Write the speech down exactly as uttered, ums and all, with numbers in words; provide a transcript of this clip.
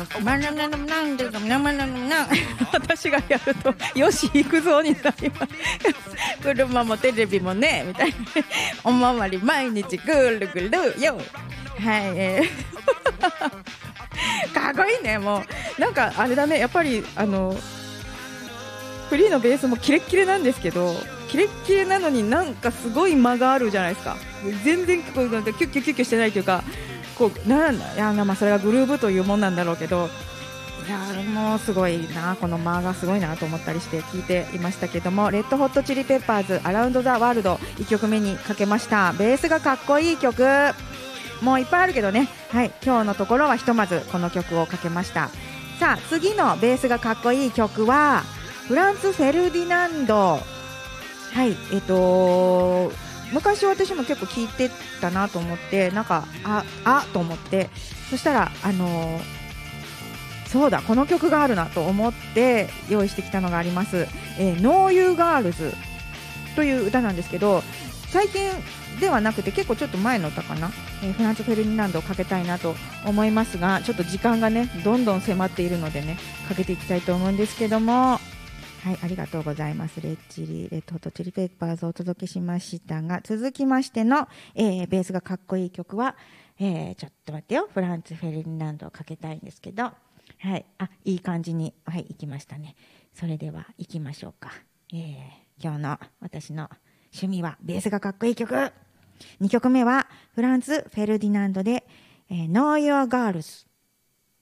まななななんでかなまななな私がやるとよし行くぞになります車もテレビもねみたいなおまわり毎日ぐるぐるよはい、えー、かっこいいね。もうなんかあれだね、やっぱりあのフリーのベースもキレッキレなんですけど、キレッキレなのになんかすごい間があるじゃないですか。全然こうなんかキュッキュッキュッキュしてないというか、こうなんだいや、まあ、それがグルーヴというもんなんだろうけど、いやもうすごいな、この間がすごいなと思ったりして聞いていましたけども、レッドホットチリペッパーズアラウンドザワールドいっきょくめにかけました。ベースがかっこいい曲、もういっぱいあるけどね、はい、今日のところはひとまずこの曲をかけました。さあ次のベースがかっこいい曲はフランツ・フェルディナンド。はい、えっと昔私も結構聞いてたなと思って、なんかああと思って、そしたらあのー、そうだこの曲があるなと思って用意してきたのがあります。えー、ノーユーガールズという歌なんですけど、最近ではなくて結構ちょっと前の歌かな、えー、フランツ・フェルディナンドをかけたいなと思いますが、ちょっと時間がねどんどん迫っているのでねかけていきたいと思うんですけども、はい、ありがとうございます。レッチリレッドホットチリペッパーズをお届けしましたが、続きましての、えー、ベースがかっこいい曲は、えー、ちょっと待ってよ、フランツ・フェルディナンドをかけたいんですけど、はい、あ、いい感じに、はい、いきましたね。それでは行きましょうか。えー、今日の私の趣味はベースがかっこいい曲。にきょくめはフランツ・フェルディナンドで、えー、Know Your Girls。